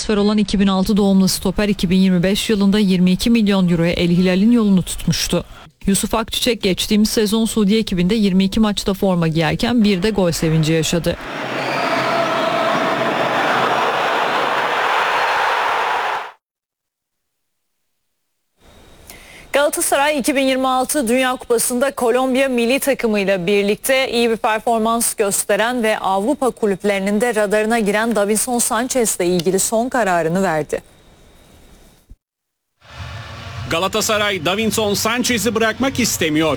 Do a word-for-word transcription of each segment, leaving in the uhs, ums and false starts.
transfer olan iki bin altı doğumlu stoper iki bin yirmi beş yılında yirmi iki milyon euroya El Hilal'in yolunu tutmuştu. Yusuf Akçiçek geçtiğimiz sezon Suudi ekibinde yirmi iki maçta forma giyerken bir de gol sevinci yaşadı. Galatasaray iki bin yirmi altı Dünya Kupası'nda Kolombiya milli takımıyla birlikte iyi bir performans gösteren ve Avrupa kulüplerinin de radarına giren Davinson Sanchez ile ilgili son kararını verdi. Galatasaray Davinson Sanchez'i bırakmak istemiyor.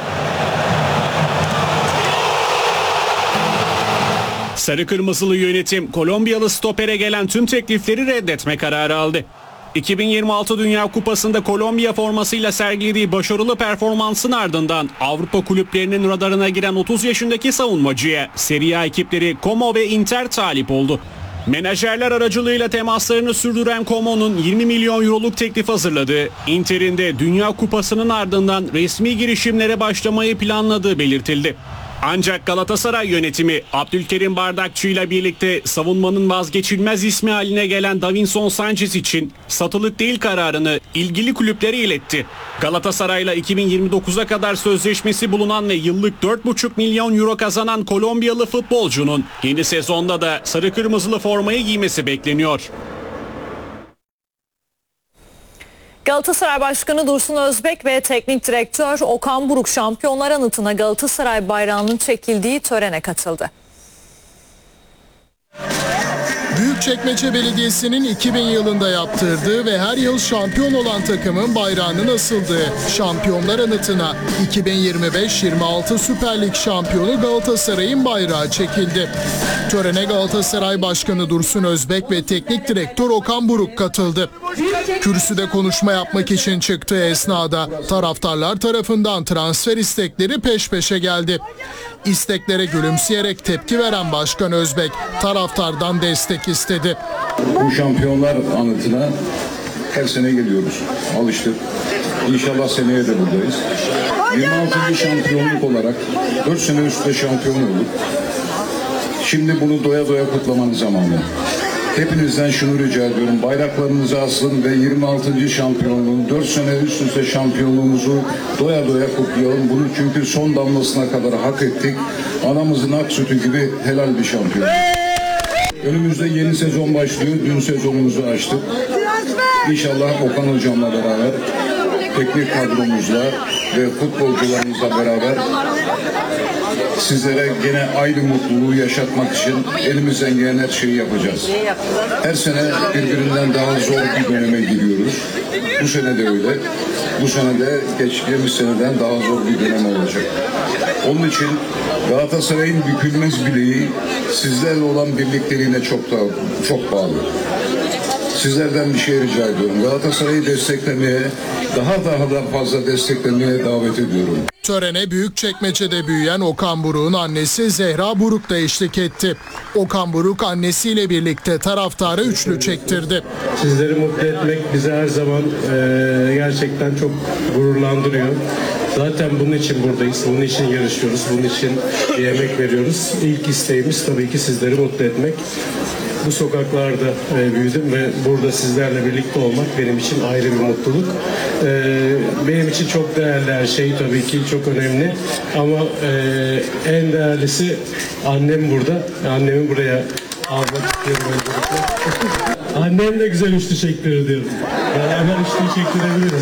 Sarı Kırmızılı yönetim Kolombiyalı stopere gelen tüm teklifleri reddetme kararı aldı. iki bin yirmi altı Dünya Kupası'nda Kolombiya formasıyla sergilediği başarılı performansın ardından Avrupa kulüplerinin radarına giren otuz yaşındaki savunmacıya Serie A ekipleri Como ve Inter talip oldu. Menajerler aracılığıyla temaslarını sürdüren Como'nun yirmi milyon euroluk teklif hazırladığı, Inter'in de Dünya Kupası'nın ardından resmi girişimlere başlamayı planladığı belirtildi. Ancak Galatasaray yönetimi Abdülkerim Bardakçı ile birlikte savunmanın vazgeçilmez ismi haline gelen Davinson Sanchez için satılık değil kararını ilgili kulüplere iletti. Galatasaray'la iki bin yirmi dokuza kadar sözleşmesi bulunan ve yıllık dört buçuk milyon euro kazanan Kolombiyalı futbolcunun yeni sezonda da sarı kırmızılı formayı giymesi bekleniyor. Galatasaray Başkanı Dursun Özbek ve Teknik Direktör Okan Buruk Şampiyonlar Anıtı'na Galatasaray bayrağının çekildiği törene katıldı. Büyükçekmece Belediyesi'nin iki bin yılında yaptırdığı ve her yıl şampiyon olan takımın bayrağının asıldığı Şampiyonlar Anıtı'na iki bin yirmi beş yirmi altı Süper Lig şampiyonu Galatasaray'ın bayrağı çekildi. Törene Galatasaray Başkanı Dursun Özbek ve Teknik Direktör Okan Buruk katıldı. Kürsüde konuşma yapmak için çıktığı esnada taraftarlar tarafından transfer istekleri peş peşe geldi. İsteklere gülümseyerek tepki veren Başkan Özbek taraftardan destek istedi. Bu Şampiyonlar Anıtı'na her sene geliyoruz. Alıştık. İnşallah seneye de buradayız. yirmi altıncı şampiyonluk olarak dört sene üstte şampiyon olduk. Şimdi bunu doya doya kutlamanın zamanı. Hepinizden şunu rica ediyorum. Bayraklarınızı asın ve yirmi altıncı şampiyonluğun, dört sene üst üste şampiyonluğumuzu doya doya kutlayalım. Bunu çünkü son damlasına kadar hak ettik. Anamızın ak sütü gibi helal bir şampiyon. Önümüzde yeni sezon başlıyor. Dün sezonumuzu açtık. İnşallah Okan Hocam'la beraber, teknik kadromuzla ve futbolcularımızla beraber sizlere gene aynı mutluluğu yaşatmak için elimizden gelen her şeyi yapacağız. Her sene birbirinden daha zor bir döneme giriyoruz. Bu sene de öyle. Bu sene de geçtiğimiz seneden daha zor bir dönem olacak. Onun için Galatasaray'ın bükülmez bileği sizlerle olan birlikteliğine çok da çok bağlı. Sizlerden bir şey rica ediyorum. Galatasaray'ı desteklemeye, daha daha da fazla desteklemeye davet ediyorum. Törene Büyükçekmece'de büyüyen Okan Buruk'un annesi Zehra Buruk da eşlik etti. Okan Buruk annesiyle birlikte taraftarı üçlü çektirdi. Sizleri mutlu etmek bizi her zaman e, gerçekten çok gururlandırıyor. Zaten bunun için buradayız, bunun için yarışıyoruz, bunun için emek veriyoruz. İlk isteğimiz tabii ki sizleri mutlu etmek. Bu sokaklarda e, büyüdüm ve burada sizlerle birlikte olmak benim için ayrı bir mutluluk. E, benim için çok değerli her şey tabii ki çok önemli. Ama e, en değerlisi annem burada. Annemi buraya almak istiyorum öncelikle. Annem de güzel üçlü çektirir diyorum. Beraber üçlü çektirebiliriz.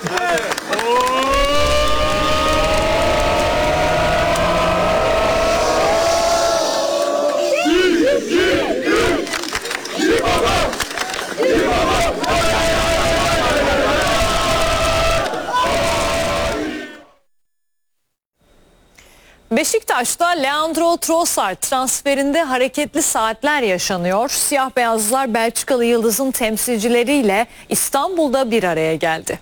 Beşiktaş'ta Leandro Trossard transferinde hareketli saatler yaşanıyor. Siyah beyazlılar Belçikalı yıldızın temsilcileriyle İstanbul'da bir araya geldi.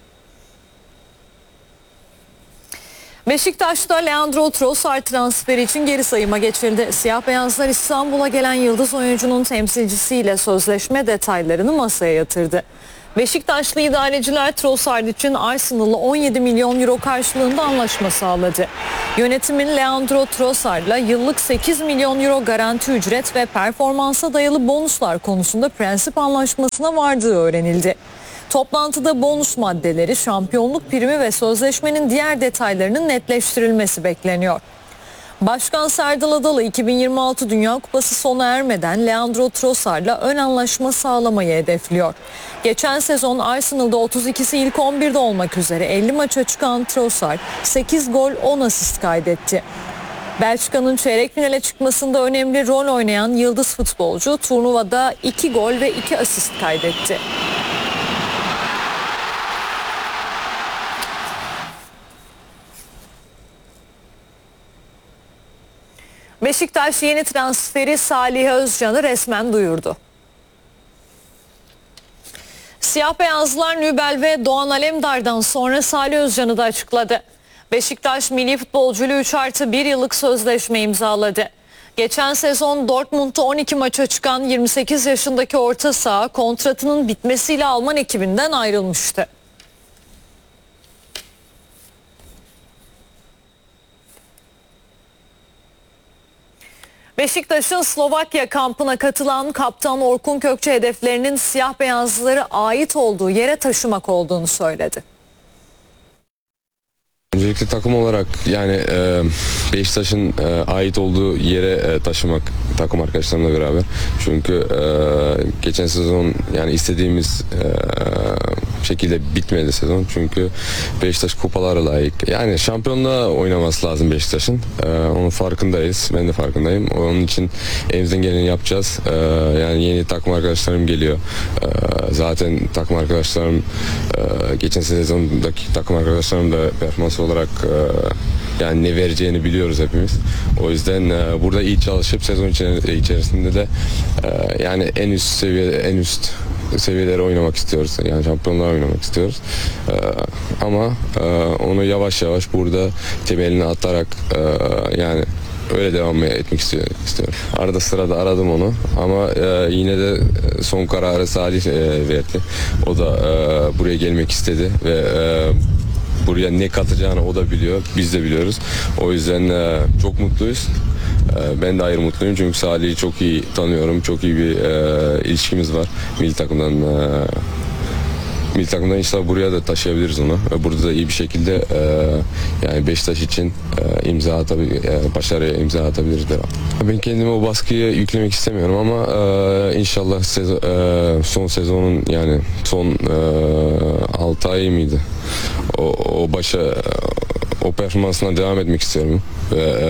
Beşiktaş'ta Leandro Trossard transferi için geri sayıma geçildi. Siyah beyazlar İstanbul'a gelen yıldız oyuncunun temsilcisiyle sözleşme detaylarını masaya yatırdı. Beşiktaşlı idareciler Trossard için Arsenal'la on yedi milyon euro karşılığında anlaşma sağladı. Yönetimin Leandro Trossard'la yıllık sekiz milyon euro garanti ücret ve performansa dayalı bonuslar konusunda prensip anlaşmasına vardığı öğrenildi. Toplantıda bonus maddeleri, şampiyonluk primi ve sözleşmenin diğer detaylarının netleştirilmesi bekleniyor. Başkan Serdal Adalı iki bin yirmi altı Dünya Kupası sona ermeden Leandro Trossard'la ön anlaşma sağlamayı hedefliyor. Geçen sezon Arsenal'da otuz ikisi ilk on birde olmak üzere elli maça çıkan Trossard sekiz gol on asist kaydetti. Belçika'nın çeyrek finale çıkmasında önemli rol oynayan yıldız futbolcu turnuvada iki gol ve iki asist kaydetti. Beşiktaş yeni transferi Salih Özcan'ı resmen duyurdu. Siyah beyazlılar Nübel ve Doğan Alemdar'dan sonra Salih Özcan'ı da açıkladı. Beşiktaş milli futbolcuyla üç artı bir yıllık sözleşme imzaladı. Geçen sezon Dortmund'da on iki maça çıkan yirmi sekiz yaşındaki orta saha kontratının bitmesiyle Alman ekibinden ayrılmıştı. Beşiktaş'ın Slovakya kampına katılan kaptan Orkun Kökçü hedeflerinin siyah beyazlıları ait olduğu yere taşımak olduğunu söyledi. Öncelikle takım olarak yani e, Beşiktaş'ın e, ait olduğu yere e, taşımak takım arkadaşlarımla beraber. Çünkü e, geçen sezon yani istediğimiz e, şekilde bitmedi sezon. Çünkü Beşiktaş kupalara layık. Yani şampiyonluğa oynaması lazım Beşiktaş'ın. E, onun farkındayız. Ben de farkındayım. Onun için elimizden geleni yapacağız. E, yani yeni takım arkadaşlarım geliyor. E, zaten takım arkadaşlarım e, geçen sezondaki takım arkadaşlarım da performans olarak e, yani ne vereceğini biliyoruz hepimiz. O yüzden e, burada iyi çalışıp sezon içerisinde de e, yani en üst seviye en üst seviyelere oynamak istiyoruz. Yani şampiyonlar oynamak istiyoruz. E, ama e, onu yavaş yavaş burada temelini atarak e, yani öyle devam etmek istiyorum. Arada sırada aradım onu ama e, yine de son kararı Salih e, verdi. O da e, buraya gelmek istedi ve e, buraya ne katacağını o da biliyor, biz de biliyoruz. O yüzden e, çok mutluyuz. E, ben de ayrı mutluyum çünkü Salih'i çok iyi tanıyorum, çok iyi bir e, ilişkimiz var milli takımdan. E, milli takımdan inşallah buraya da taşıyabiliriz onu. Ve burada da iyi bir şekilde e, yani Beşiktaş için e, imza atabilir, e, başarıya imza atabiliriz devam. Ben kendime o baskıyı yüklemek istemiyorum ama e, inşallah sezon, e, son sezonun yani son e, altı ay mıydı? O, o başa o performansına devam etmek istiyorum. Ve e,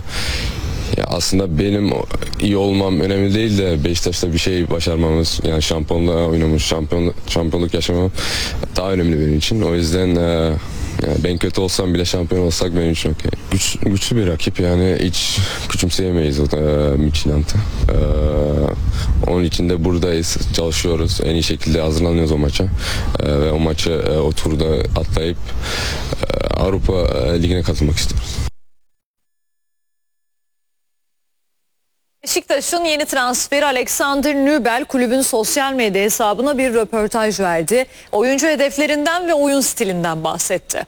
ya aslında benim iyi olmam önemli değil de Beşiktaş'ta bir şey başarmamız yani şampiyonluğa oynamış, şampiyon, şampiyonluk yaşamam daha önemli benim için. O yüzden e, yani ben kötü olsam bile şampiyon olsak benim için okey. Güç, güçlü bir rakip yani hiç küçümseyemeyiz o e, Midtjylland'ı. E, onun için de buradayız, çalışıyoruz. En iyi şekilde hazırlanıyoruz o maça. E, ve o maçı e, o turda atlayıp e, Avrupa e, Ligi'ne katılmak istiyoruz. Beşiktaş'ın yeni transferi Alexander Nübel kulübün sosyal medya hesabına bir röportaj verdi. Oyuncu hedeflerinden ve oyun stilinden bahsetti.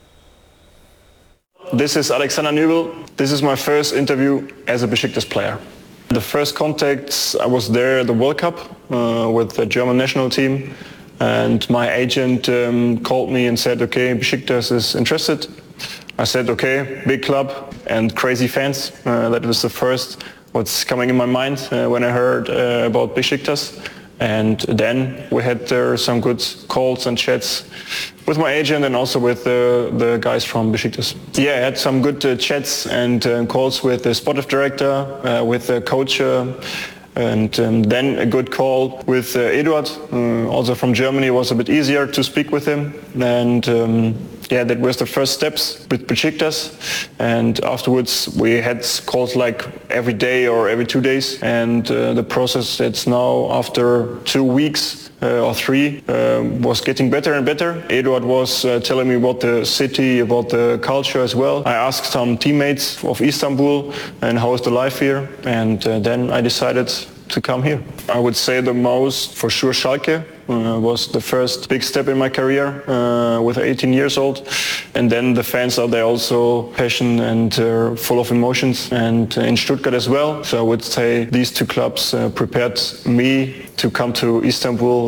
This is Alexander Nübel. This is my first interview as a Besiktas player. The first contacts, I was there at the World Cup uh, with the German national team, and my agent um, called me and said, okay, Besiktas is interested. I said, okay, big club and crazy fans. Uh, that was the first what's coming in my mind uh, when I heard uh, about Besiktas. And then we had uh, some good calls and chats with my agent and also with uh, the guys from Besiktas. Yeah, I had some good uh, chats and uh, calls with the sportive director, uh, with the coach, uh, and um, then a good call with uh, Eduard, uh, also from Germany. It was a bit easier to speak with him. And um, yeah, that was the first steps with Besiktas, and afterwards we had calls like every day or every two days, and uh, the process it's now after two weeks uh, or three uh, was getting better and better. Eduard was uh, telling me about the city, about the culture as well. I asked some teammates of Istanbul and how is the life here, and uh, then I decided to come here. I would say the most, for sure, Schalke. Uh, was the first big step in my career uh, with eighteen years old, and then the fans are there also passionate and uh, full of emotions, and uh, in Stuttgart as well. So I would say these two clubs uh, prepared me to come to Istanbul.